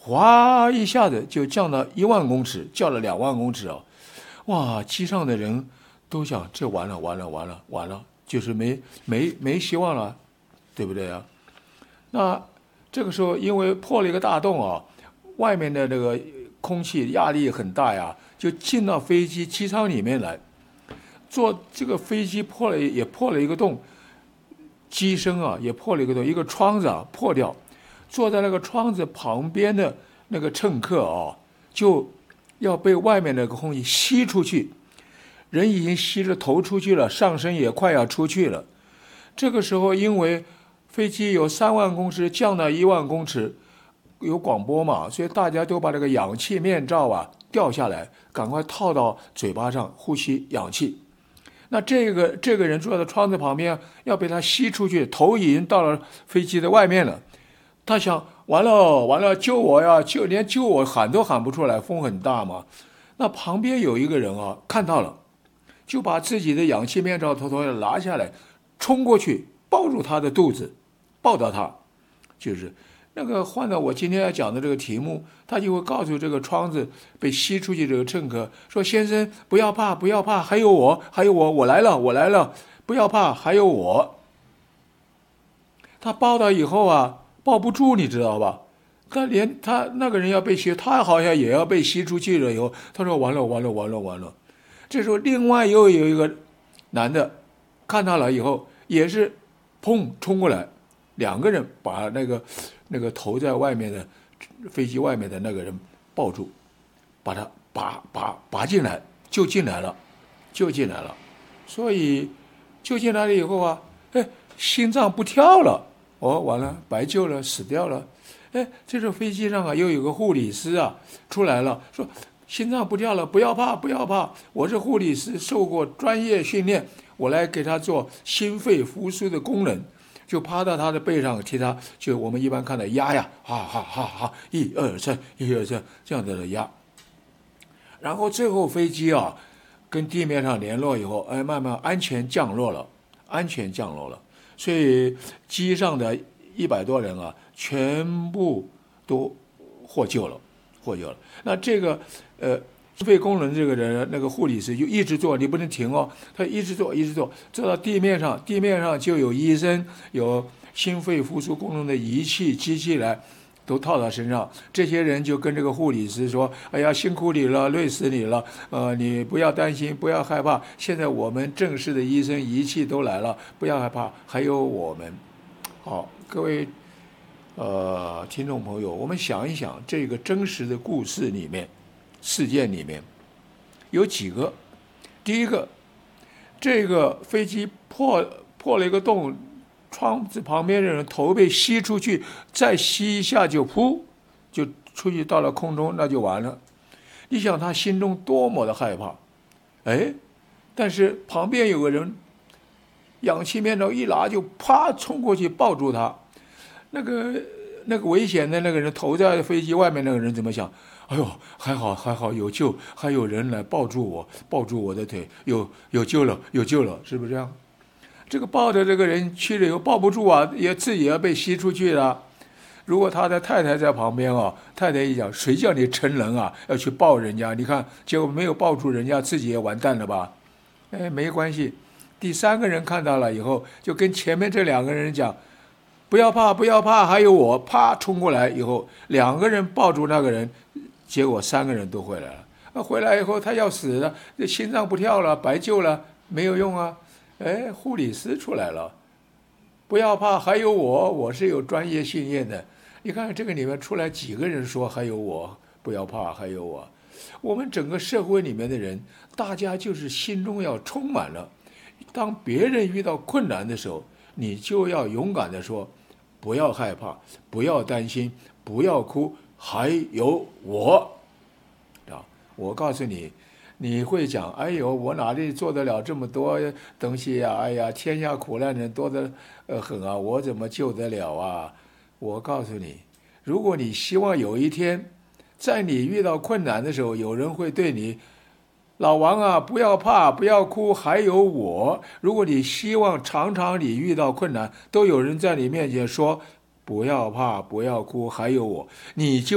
哗一下子就降到1万公尺，降了2万公尺啊！哇，机上的人都想这完了，就是没希望了，对不对啊？那这个时候因为破了一个大洞啊，外面的那个空气压力很大呀，就进到飞机机舱里面来。坐这个飞机破了一个洞，机身啊也破了一个洞，一个窗子啊破掉，坐在那个窗子旁边的那个乘客啊，就要被外面那个空气吸出去，人已经吸着头出去了，上身也快要出去了。这个时候因为飞机有3万公尺降到1万公尺，有广播嘛，所以大家都把这个氧气面罩啊掉下来，赶快套到嘴巴上呼吸氧气。那这个人坐在窗子旁边，要被他吸出去，头已经到了飞机的外面了。他想，完了，救我呀！连救我喊都喊不出来，风很大嘛。那旁边有一个人啊，看到了，就把自己的氧气面罩偷偷的拿下来，冲过去抱住他的肚子，抱到他，就是那个换到我今天要讲的这个题目，他就会告诉这个窗子被吸出去这个乘客说：“先生，不要怕，还有我，我来了，不要怕，还有我。”他抱到以后啊，抱不住，你知道吧？他那个人要被吸，他好像也要被吸出去了。以后他说：“完了。”这时候另外又有一个男的看到了以后，也是砰冲过来，两个人把那个头在外面的飞机外面的那个人抱住，把他拔进来，救进来了。所以救进来了以后啊，心脏不跳了，完了，白救了，死掉了。这时候飞机上啊，又有个护理师啊出来了，说心脏不跳了，不要怕，我是护理师，受过专业训练，我来给他做心肺复苏的功能。就趴到他的背上，替他，就我们一般看到压呀，哈，1、2、3，这样子的压。然后最后飞机啊，跟地面上联络以后，慢慢安全降落了。所以机上的100多人啊，全部都获救了。那这个心肺功能这个人，那个护理师就一直做，你不能停哦，他一直做，做到地面上就有医生，有心肺复苏功能的仪器、机器来，都套到身上。这些人就跟这个护理师说：“哎呀，辛苦你了，累死你了，你不要担心，不要害怕，现在我们正式的医生仪器都来了，不要害怕，还有我们。”好，各位听众朋友，我们想一想，这个真实的故事里面，事件里面有几个。第一个，这个飞机破了一个洞，窗子旁边的人头被吸出去，再吸一下就扑就出去到了空中，那就完了。你想他心中多么的害怕。但是旁边有个人氧气面罩一拿，就啪冲过去抱住他。那个危险的那个人头在飞机外面，那个人怎么想？哎呦，还好有救，还有人来抱住我的腿，有救了，是不是这样？这个抱着这个人去了以后抱不住啊，也自己要被吸出去了。如果他的太太在旁边啊，太太一讲，谁叫你成人啊，要去抱人家？你看，结果没有抱住人家，自己也完蛋了吧？没关系。第三个人看到了以后，就跟前面这2个人讲：“不要怕，还有我。”啪冲过来以后，2个人抱住那个人，结果3个人都回来了。回来以后他要死了，心脏不跳了，白救了，没有用啊。护理师出来了，不要怕，还有我是有专业训练的。你看这个里面出来几个人说还有我，不要怕，还有我。我们整个社会里面的人，大家就是心中要充满了，当别人遇到困难的时候，你就要勇敢地说：“不要害怕，不要担心，不要哭，还有我。”我告诉你，你会讲：“哎呦，我哪里做得了这么多东西呀？哎呀，天下苦难人多得很啊，我怎么救得了啊？”我告诉你，如果你希望有一天，在你遇到困难的时候，有人会对你：“老王啊，不要怕，不要哭，还有我。”如果你希望常常你遇到困难，都有人在你面前说：“不要怕，不要哭，还有我。”你就